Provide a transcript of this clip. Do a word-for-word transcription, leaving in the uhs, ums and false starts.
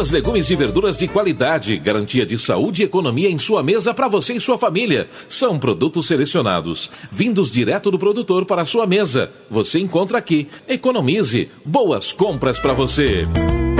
Frutas, legumes e verduras de qualidade, garantia de saúde e economia em sua mesa para você e sua família. São produtos selecionados, vindos direto do produtor para a sua mesa. Você encontra aqui. Economize. Boas compras para você.